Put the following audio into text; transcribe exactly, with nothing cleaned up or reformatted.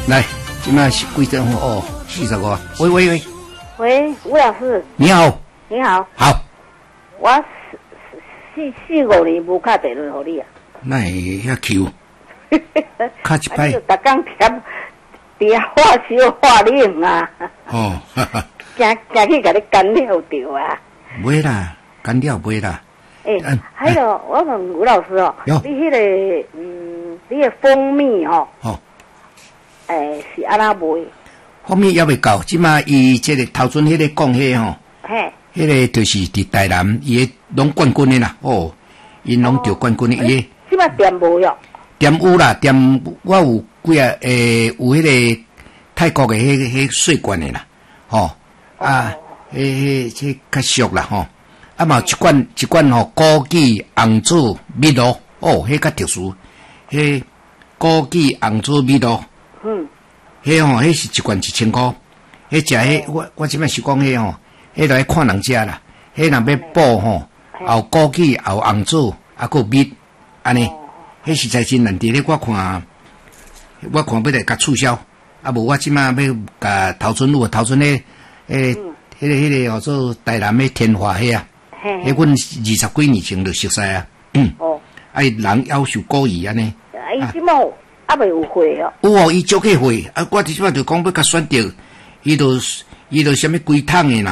来，今麦是几点哦？四十五。喂喂喂， 喂，吴老师。 你好。 你好。 好。 我四四四五年无敲电话给你啊。 那会遐 Q？ 敲一摆。 啊，你就逐工贴贴话烧话冷啊。 哦，哈哈。 惊惊去甲你干扰着啊。 袂啦，干扰袂啦。 诶、欸，嗯、还有、欸、我问吴老师哦，你迄、那个嗯，你的蜂蜜哦。哦。诶、欸，是安那卖？ 蜂蜜还未到，即马伊即个头阵迄个讲迄吼，嘿，迄个就是伫台南，伊个拢冠军的啦，哦，因拢得冠军的，伊个。 即马店无哟？ 店有啦，店我有几啊，诶，有迄个泰国的迄迄水罐的啦，吼，啊，迄迄即较俗啦，吼，啊嘛一罐一罐吼，枸杞红枣蜜露，哦，迄较特殊，迄枸杞红枣蜜露。嗯，迄吼，迄是一罐一千块。迄食迄，我我即摆是讲迄吼，迄来看人食啦。迄若要补吼，后枸杞，后红枣，啊，佮蜜，安尼。迄实在真难得咧。我看，我看要来甲促销，啊无我即摆要甲头村路头村咧，诶，迄个迄个号做台南诶天华迄啊，迄阮二十几年前就熟悉啊。嗯。哦。啊，人要求故意安尼。 啊，伊即冇。还未有货哦， 有哦，伊足去货，啊，我即摆就讲要甲选择，伊就伊就啥物规桶诶啦，